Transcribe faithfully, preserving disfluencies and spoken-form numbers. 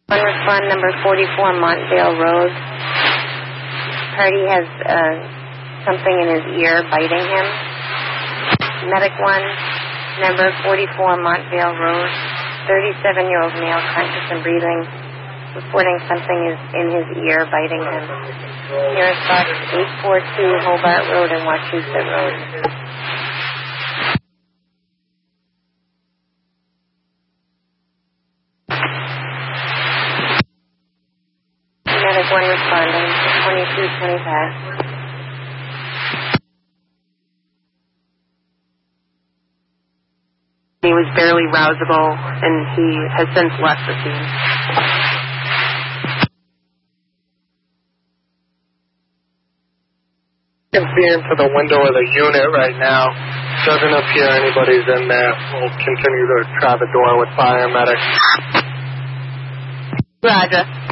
One respond number forty-four, Montvale Road. Party has uh, something in his ear biting him. Medic one, number forty-four, Montvale Road. thirty-seven-year-old male, conscious and breathing, reporting something is in his ear biting him. Nearest box eight four two, Hobart Road and Wachusett Road. Medic one responding, twenty-two twenty-five. He was barely rousable, and he has since left the scene. You can see into the window of the unit right now. Doesn't appear anybody's in there. We'll continue to try the door with paramedics. Roger.